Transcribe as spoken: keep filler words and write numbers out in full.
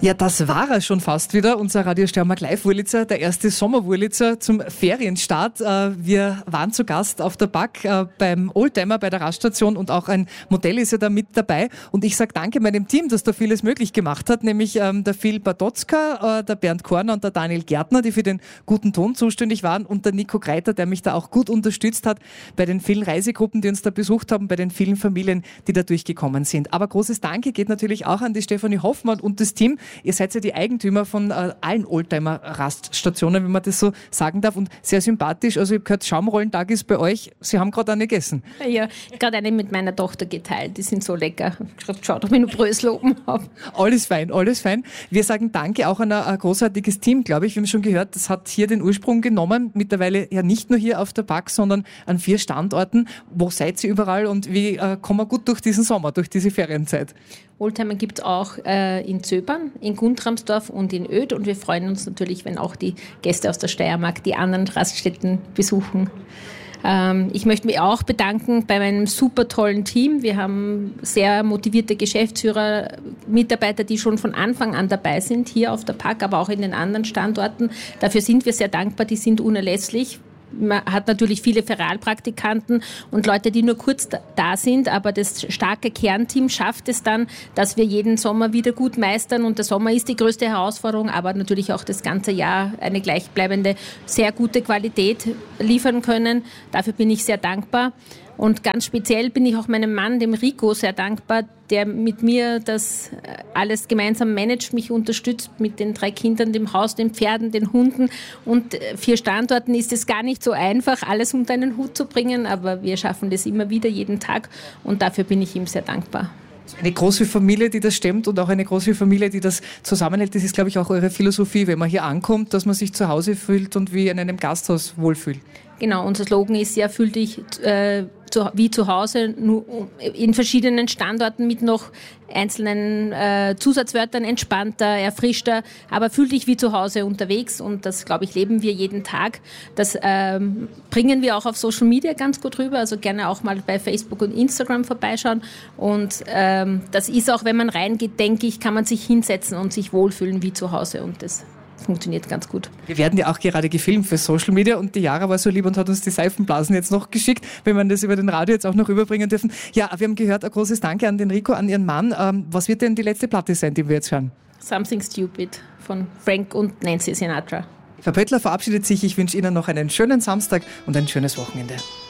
Ja, das war er schon fast wieder, unser Radio Steiermark Live-Wurlitzer, der erste Sommer-Wurlitzer zum Ferienstart. Wir waren zu Gast auf der B A K beim Oldtimer bei der Raststation und auch ein Modell ist ja da mit dabei. Und ich sage danke meinem Team, das da vieles möglich gemacht hat, nämlich der Phil Badotzka, der Bernd Korner und der Daniel Gärtner, die für den guten Ton zuständig waren und der Nico Greiter, der mich da auch gut unterstützt hat bei den vielen Reisegruppen, die uns da besucht haben, bei den vielen Familien, die da durchgekommen sind. Aber großes Danke geht natürlich auch an die Stefanie Hoffmann und das Team. Ihr seid ja die Eigentümer von äh, allen Oldtimer-Raststationen, wenn man das so sagen darf, und sehr sympathisch. Also ich habe gehört, Schaumrollentag ist bei euch. Sie haben gerade eine gegessen. Ja, gerade eine mit meiner Tochter geteilt. Die sind so lecker. Schaut, ob ich noch Brösel oben habe. Alles fein, alles fein. Wir sagen danke auch an ein, ein großartiges Team, glaube ich. Wir haben schon gehört, das hat hier den Ursprung genommen. Mittlerweile ja nicht nur hier auf der B A K, sondern an vier Standorten. Wo seid ihr überall und wie äh, kommen wir gut durch diesen Sommer, durch diese Ferienzeit? Oldtimer gibt es auch äh, in Zöbern, in Guntramsdorf und in Oedt. Und wir freuen uns natürlich, wenn auch die Gäste aus der Steiermark die anderen Raststätten besuchen. Ähm, ich möchte mich auch bedanken bei meinem super tollen Team. Wir haben sehr motivierte Geschäftsführer, Mitarbeiter, die schon von Anfang an dabei sind, hier auf der B A K, aber auch in den anderen Standorten. Dafür sind wir sehr dankbar, die sind unerlässlich. Man hat natürlich viele Ferialpraktikanten und Leute, die nur kurz da sind, aber das starke Kernteam schafft es dann, dass wir jeden Sommer wieder gut meistern und der Sommer ist die größte Herausforderung, aber natürlich auch das ganze Jahr eine gleichbleibende, sehr gute Qualität liefern können. Dafür bin ich sehr dankbar. Und ganz speziell bin ich auch meinem Mann, dem Rico, sehr dankbar, der mit mir das alles gemeinsam managt, mich unterstützt mit den drei Kindern, dem Haus, den Pferden, den Hunden. Und vier Standorten ist es gar nicht so einfach, alles unter einen Hut zu bringen, aber wir schaffen das immer wieder, jeden Tag. Und dafür bin ich ihm sehr dankbar. Eine große Familie, die das stemmt und auch eine große Familie, die das zusammenhält. Das ist, glaube ich, auch eure Philosophie, wenn man hier ankommt, dass man sich zu Hause fühlt und wie in einem Gasthaus wohlfühlt. Genau, unser Slogan ist ja, fühl dich äh, zu, wie zu Hause, nur in verschiedenen Standorten mit noch einzelnen äh, Zusatzwörtern, entspannter, erfrischter, aber fühl dich wie zu Hause unterwegs und das, glaube ich, leben wir jeden Tag. Das ähm, bringen wir auch auf Social Media ganz gut rüber, also gerne auch mal bei Facebook und Instagram vorbeischauen und ähm, das ist auch, wenn man reingeht, denke ich, kann man sich hinsetzen und sich wohlfühlen wie zu Hause und das funktioniert ganz gut. Wir werden ja auch gerade gefilmt für Social Media und die Jara war so lieb und hat uns die Seifenblasen jetzt noch geschickt, wenn man das über den Radio jetzt auch noch rüberbringen dürfen. Ja, wir haben gehört, ein großes Danke an den Rico, an ihren Mann. Ähm, was wird denn die letzte Platte sein, die wir jetzt hören? Something Stupid von Frank und Nancy Sinatra. Frau Pöttler verabschiedet sich. Ich wünsche Ihnen noch einen schönen Samstag und ein schönes Wochenende.